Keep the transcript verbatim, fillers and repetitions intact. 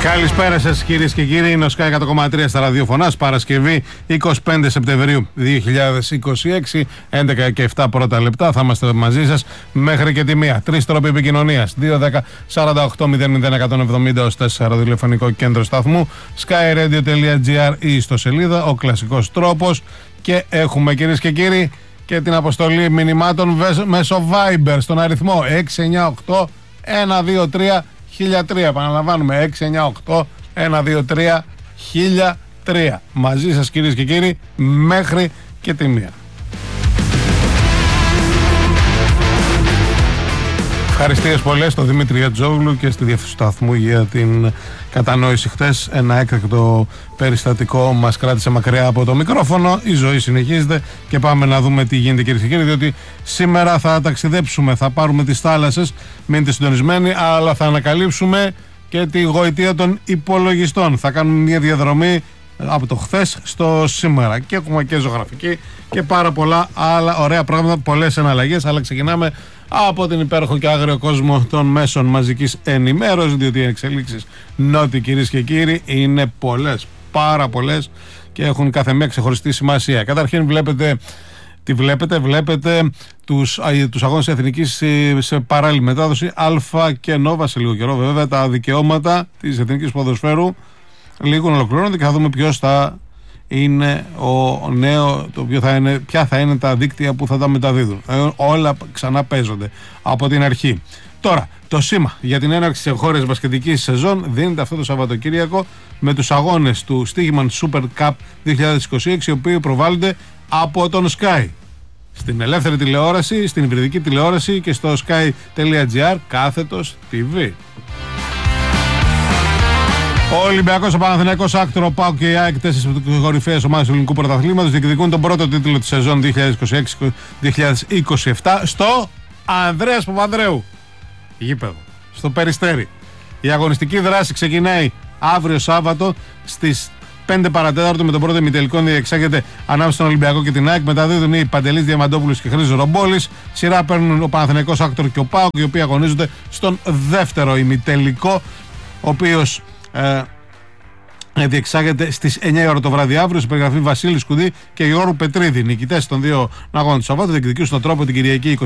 Καλησπέρα σας κυρίες και κύριοι, είναι ο Sky εκατό κόμμα τρία στα ραδιοφωνάς. Παρασκευή εικοστή πέμπτη Σεπτεμβρίου δύο χιλιάδες είκοσι έξι, έντεκα και επτά πρώτα λεπτά. Θα είμαστε μαζί σας μέχρι και τη μία. Τρεις τρόποι επικοινωνίας: δύο δέκα σαράντα οκτώ μηδέν μηδέν εκατόν εβδομήντα ως τέσσερα τηλεφωνικό κέντρο σταθμού, skyradio τελεία gr ή ιστοσελίδα, ο κλασικός τρόπος. Και έχουμε κυρίες και κύριοι και την αποστολή μηνυμάτων μέσω Viber στον αριθμό έξι εννιά οκτώ ένα δύο τρία χίλια τρία. Επαναλαμβάνουμε, έξι εννιά οκτώ ένα δύο τρία χίλια τρία. Μαζί σας κυρίες και κύριοι μέχρι και τη μία. Ευχαριστίες πολλές στον Δημήτρη Ατζόγλου και στη Διευθύνση του Σταθμού για την κατανόηση χτες. Ένα έκτακτο περιστατικό μας κράτησε μακριά από το μικρόφωνο. Η ζωή συνεχίζεται και πάμε να δούμε τι γίνεται κυρίες και κύριοι, διότι σήμερα θα ταξιδέψουμε, θα πάρουμε τις θάλασσες, μείνετε συντονισμένοι, αλλά θα ανακαλύψουμε και τη γοητεία των υπολογιστών. Θα κάνουμε μια διαδρομή από το χθες στο σήμερα και έχουμε και ζωγραφική και πάρα πολλά άλλα ωραία πράγματα, πολλές εναλλαγές, αλλά ξεκινάμε από την υπέροχο και άγριο κόσμο των μέσων μαζικής ενημέρωσης, διότι οι εξελίξεις νότι κυρίες και κύριοι είναι πολλές, πάρα πολλές και έχουν κάθε μία ξεχωριστή σημασία. Καταρχήν βλέπετε, τι βλέπετε, βλέπετε τους, τους αγώνες εθνικής σε παράλληλη μετάδοση Α και Νόβα σε λίγο καιρό. Βέβαια τα δικαιώματα της εθνικής ποδοσφαίρου λίγο ολοκληρώνονται και θα δούμε ποιος θα είναι ο νέο, το ποιο θα είναι, ποια θα είναι τα δίκτυα που θα τα μεταδίδουν. Ε, όλα ξανά παίζονται από την αρχή. Τώρα, το σήμα για την έναρξη της εγχώριας μπασκετικής σεζόν δίνεται αυτό το Σαββατοκύριακο με τους αγώνες του Stegeman Super Cup δύο χιλιάδες είκοσι έξι, οι οποίοι προβάλλονται από τον Sky στην ελεύθερη τηλεόραση, στην υβριδική τηλεόραση και στο sky.gr κάθετος τι βι. Ο Ολυμπιακός, ο Παναθηναϊκός, Άκτορ, ο ΠΑΟΚ και η ΑΕΚ, τέσσερις κορυφαίες ομάδες του ελληνικού πρωταθλήματος, διεκδικούν τον πρώτο τίτλο της σεζόν δύο χιλιάδες είκοσι έξι δύο χιλιάδες είκοσι επτά στο Ανδρέας Παπανδρέου γήπεδο, στο Περιστέρι. Η αγωνιστική δράση ξεκινάει αύριο Σάββατο στις πέντε παρατέταρτο με τον πρώτο ημιτελικό διεξάγεται ανάμεσα στον Ολυμπιακό και την ΑΕΚ. Μεταδίδουν οι Παντελής Διαμαντόπουλος και Χρήστος Ρομπόλης. Σειρά παίρνουν ο Παναθηναϊκός, Άκτορ και ο ΠΑΟΚ, οι οποίοι αγωνίζονται στον δεύτερο ημιτελικό, ο οποίος Ε, διεξάγεται στις εννιά η ώρα το βράδυ αύριο. Σε περιγραφή Βασίλη Σκουδί και Γιώργου Πετρίδη. Νικητές των δύο αγώνων του Σαββάτου διεκδικούν στον τρόπο την Κυριακή